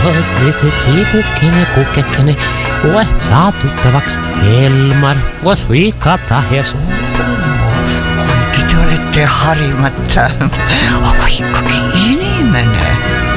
Tiipukkini, kukkekini, koe saa tuttavaks Elmar, koos Vika Tahes. Kuigi te olete harimata, aga ikkagi inimene.